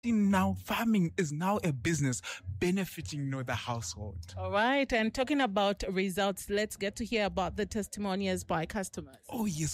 Now farming is now a business benefiting the household. All right, and talking about results, let's get to hear about the testimonials by customers. Oh yes.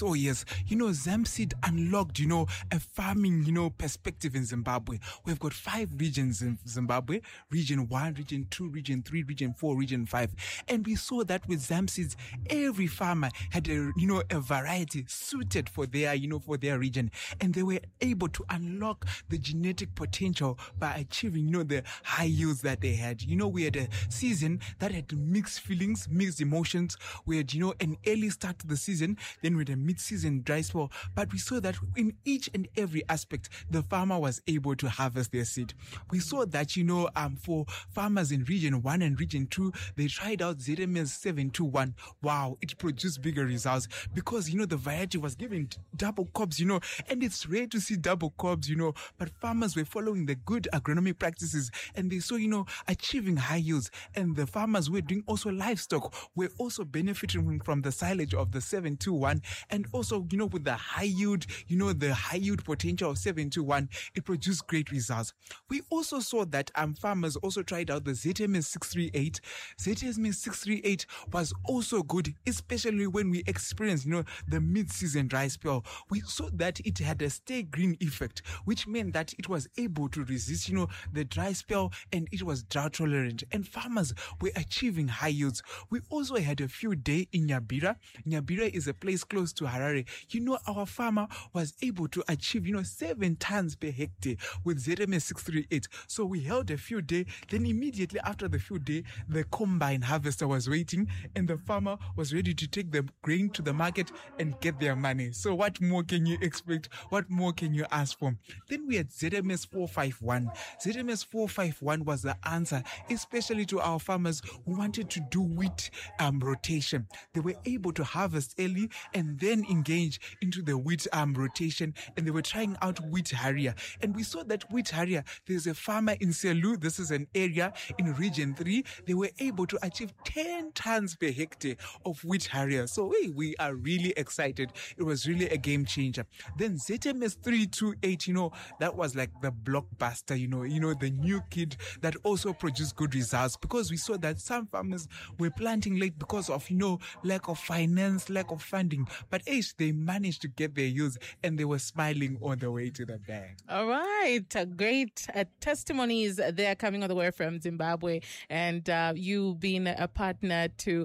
Zamseed unlocked a farming perspective in Zimbabwe. We've got 5 regions in Zimbabwe: region 1, region 2, region 3, region 4, region 5. And we saw that with Zamseeds, every farmer had a variety suited for their region, and they were able to unlock the genetic potential by achieving the high yields that they had. We had a season that had mixed feelings, mixed emotions. We had an early start to the season, then we had a mid-season dry spell, but we saw that in each and every aspect the farmer was able to harvest their seed. We saw that for farmers in region 1 and region 2, they tried out ZMS 721. Wow, it produced bigger results because the variety was given double cobs, and it's rare to see double cobs, but farmers were following the good agronomic practices, and they saw achieving high yields. And the farmers who were doing also livestock were also benefiting from the silage of the 721, and also with the high yield, the high yield potential of 721, it produced great results. We also saw that farmers also tried out the ZMS 638. ZMS 638 was also good, especially when we experienced the mid-season dry spell. We saw that it had a stay green effect, which meant that it was able to resist the dry spell, and it was drought tolerant, and farmers were achieving high yields. We also had a few days in Nyabira. Nyabira is a place close to Harare. Our farmer was able to achieve 7 tons per hectare with ZMS 638. So we held a few days, then immediately after the few days, the combine harvester was waiting, and the farmer was ready to take the grain to the market and get their money. So what more can you expect? What more can you ask for? Then we had ZMS 451. ZMS 451 was the answer, especially to our farmers who wanted to do wheat rotation. They were able to harvest early and then engage into the wheat rotation, and they were trying out wheat harrier. And we saw that wheat harrier, there's a farmer in Selu, this is an area in region 3, they were able to achieve 10 tons per hectare of wheat harrier. So we are really excited. It was really a game changer. Then ZMS 328, that was like the blockbuster, the new kid that also produced good results, because we saw that some farmers were planting late because of, lack of finance, lack of funding. But they managed to get their yields, and they were smiling all the way to the bank. All right. Great testimonies there coming all the way from Zimbabwe. And you being a partner to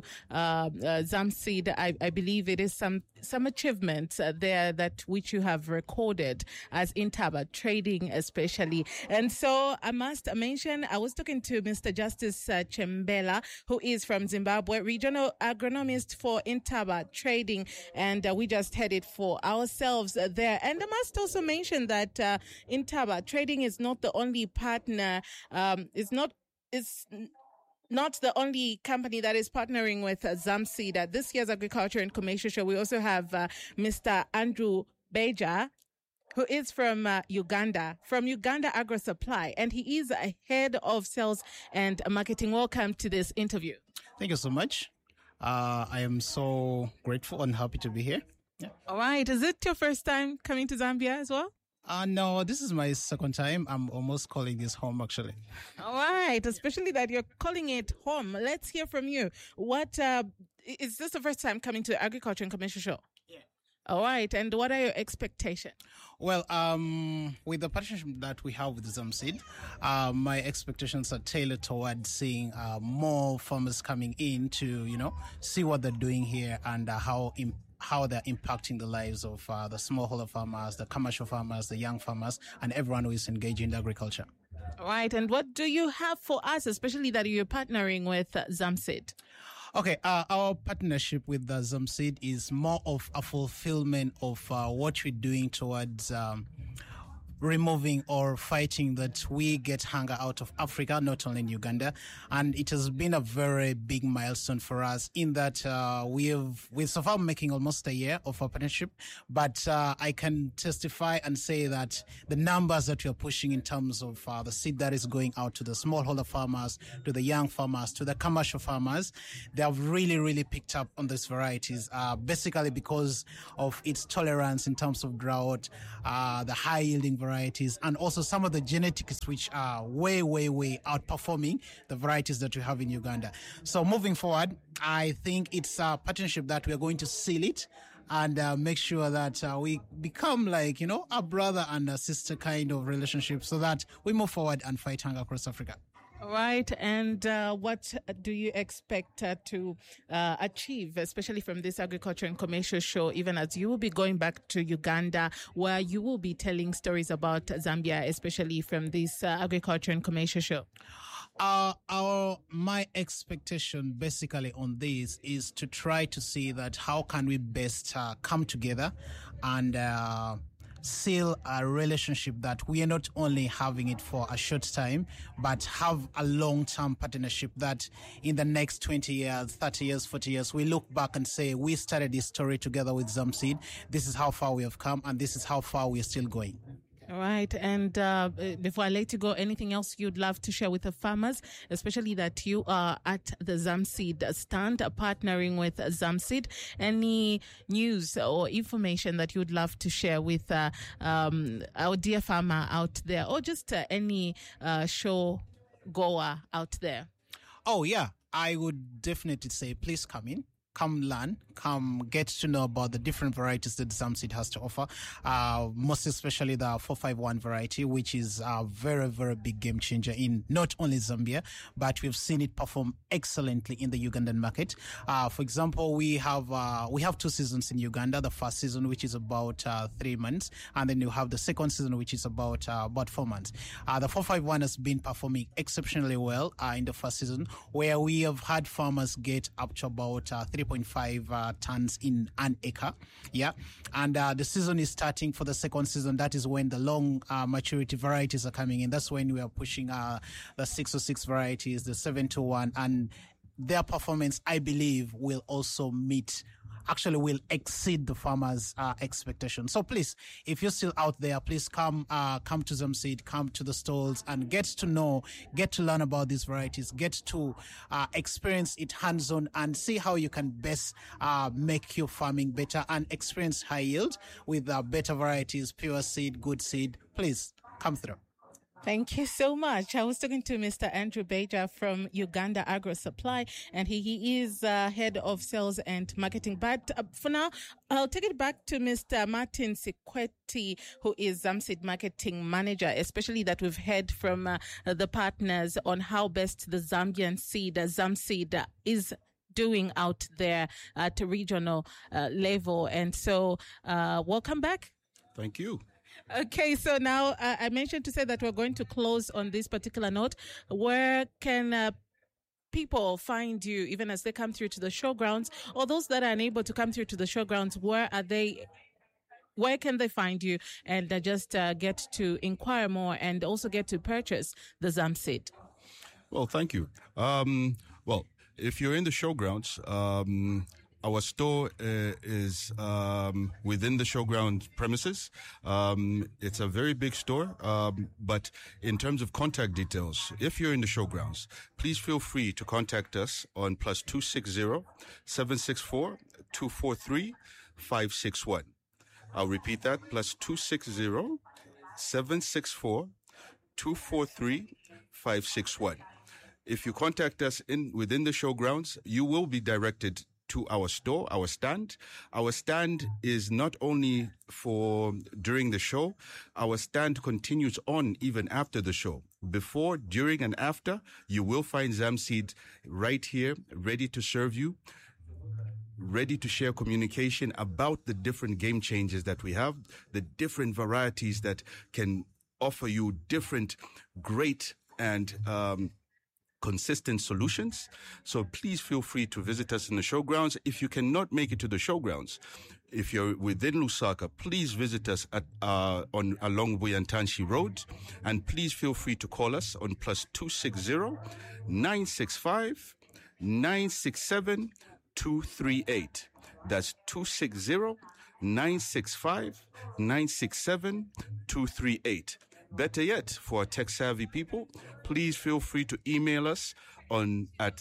Zamseed, I believe it is some achievements there that which you have recorded as Intaba Trading especially. And so I must mention, I was talking to Mr. Justice Chembela, who is from Zimbabwe, regional agronomist for Intaba Trading, and we just had it for ourselves there. And I must also mention that Intaba Trading is not the only partner, it's not the only company that is partnering with Zamseed. At this year's Agriculture and Commercial Show, we also have Mr. Andrew Beja, who is from Uganda Agro Supply, and he is a head of sales and marketing. Welcome to this interview. Thank you so much. I am so grateful and happy to be here. Yeah. All right. Is it your first time coming to Zambia as well? No, this is my second time. I'm almost calling this home, actually. All right. Especially that you're calling it home. Let's hear from you. What, is this the first time coming to the Agriculture and Commercial Show? Yeah. All right. And what are your expectations? Well, with the partnership that we have with Zamseed, my expectations are tailored towards seeing more farmers coming in to, see what they're doing here and how they're impacting the lives of the smallholder farmers, the commercial farmers, the young farmers, and everyone who is engaged in agriculture. All right. And what do you have for us, especially that you're partnering with Zamseed? Okay, our partnership with the Zamseed is more of a fulfillment of what we're doing towards removing or fighting that we get hunger out of Africa, not only in Uganda. And it has been a very big milestone for us in that we're so far making almost a year of our partnership. But I can testify and say that the numbers that we are pushing in terms of the seed that is going out to the smallholder farmers, to the young farmers, to the commercial farmers, they have really, really picked up on these varieties, basically because of its tolerance in terms of drought, the high yielding varieties, varieties, and also some of the genetics which are way, way, way outperforming the varieties that we have in Uganda. So moving forward, I think it's a partnership that we are going to seal it and make sure that we become like, a brother and a sister kind of relationship so that we move forward and fight hunger across Africa. Right. And what do you expect to achieve, especially from this agriculture and commercial show, even as you will be going back to Uganda, where you will be telling stories about Zambia, especially from this agriculture and commercial show? My expectation basically on this is to try to see that how can we best come together and seal a relationship that we are not only having it for a short time, but have a long-term partnership that in the next 20 years, 30 years, 40 years, we look back and say, we started this story together with Zamseed. This is how far we have come, and this is how far we are still going. All right. And before I let you go, anything else you'd love to share with the farmers, especially that you are at the Zamseed stand, partnering with Zamseed? Any news or information that you'd love to share with our dear farmer out there, or just any show goer out there? Oh, yeah. I would definitely say, please come in. Come learn, come get to know about the different varieties that Zamseed has to offer, most especially the 451 variety, which is a very, very big game changer in not only Zambia, but we've seen it perform excellently in the Ugandan market. For example, we have 2 seasons in Uganda. The first season, which is about 3 months, and then you have the second season, which is about 4 months. The 451 has been performing exceptionally well in the first season, where we have had farmers get up to about 3.5 tons in an acre. Yeah. And the season is starting for the second season. That is when the long maturity varieties are coming in. That's when we are pushing the 606 varieties, the 721, and their performance, I believe, will exceed the farmers' expectations. So please, if you're still out there, please come to Zamseed, come to the stalls and get to learn about these varieties, get to experience it hands-on and see how you can best make your farming better and experience high yield with better varieties, pure seed, good seed. Please come through. Thank you so much. I was talking to Mr. Andrew Beja from Uganda Agro Supply, and he is head of sales and marketing. But for now, I'll take it back to Mr. Martin Sikweti, who is Zamseed marketing manager, especially that we've heard from the partners on how best the Zambian seed, Zamseed, is doing out there at a regional level. And so welcome back. Thank you. Okay, so now I mentioned to say that we're going to close on this particular note. Where can people find you, even as they come through to the showgrounds, or those that are unable to come through to the showgrounds? Where can they find you and just get to inquire more and also get to purchase the Zamseed? Well, thank you. Well, if you're in the showgrounds, our store is within the showground premises. It's a very big store, but in terms of contact details, if you're in the showgrounds, please feel free to contact us on +260 764 243 561. I'll repeat that, +260 764 243 561. If you contact us within the showgrounds, you will be directed to our store, our stand. Our stand is not only for during the show, our stand continues on even after the show. Before, during, and after, you will find Zamseed right here, ready to serve you, ready to share communication about the different game changes that we have, the different varieties that can offer you different great and consistent solutions. So please feel free to visit us in the showgrounds. If you cannot make it to the showgrounds, if you're within Lusaka, please visit us at along Buyantanshi Road, and please feel free to call us on +260 965 967 238. That's 260 965 967 238. Better yet, for tech-savvy people, please feel free to email us at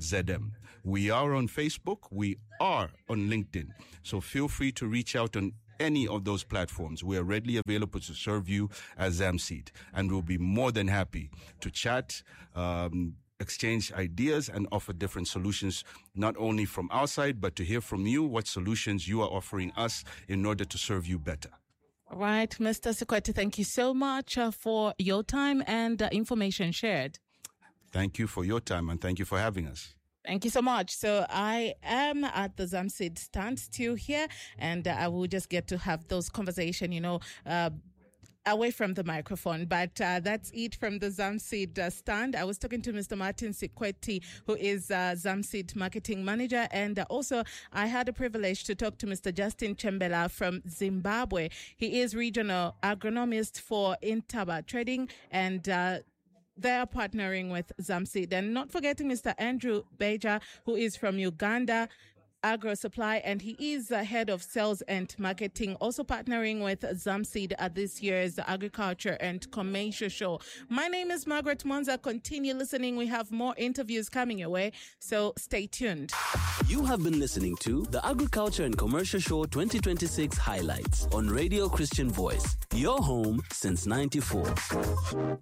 zamseed@zamseed.co.zm. We are on Facebook. We are on LinkedIn. So feel free to reach out on any of those platforms, we are readily available to serve you as Zamseed, and we'll be more than happy to chat, exchange ideas, and offer different solutions, not only from our side, but to hear from you what solutions you are offering us in order to serve you better. All right, Mr. Sikwete, thank you so much for your time and information shared. Thank you for your time, and thank you for having us. Thank you so much. So I am at the Zamseed stand still here, and I will just get to have those conversations, away from the microphone. But that's it from the Zamseed stand. I was talking to Mr. Martin Sikwete, who is Zamseed marketing manager. And also I had the privilege to talk to Mr. Justin Chembela from Zimbabwe. He is regional agronomist for Intaba Trading, and they are partnering with Zamseed. And not forgetting Mr. Andrew Beja, who is from Uganda Agro Supply, and he is head of sales and marketing, also partnering with Zamseed at this year's Agriculture and Commercial Show. My name is Margaret Monza. Continue listening. We have more interviews coming your way, so stay tuned. You have been listening to the Agriculture and Commercial Show 2026 highlights on Radio Christian Voice, your home since 94.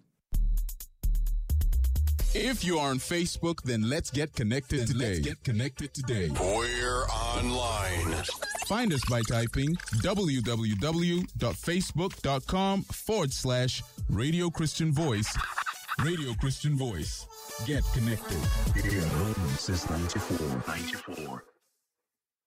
If you are on Facebook, then let's get connected today. We're online. Find us by typing www.facebook.com/Radio Christian Voice. Radio Christian Voice. Get connected. Your home since 94.